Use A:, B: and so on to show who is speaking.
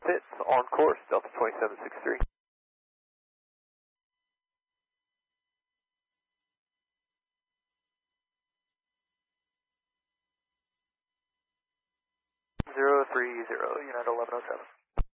A: Fits on course, Delta 2763. Zero 30, United 1107.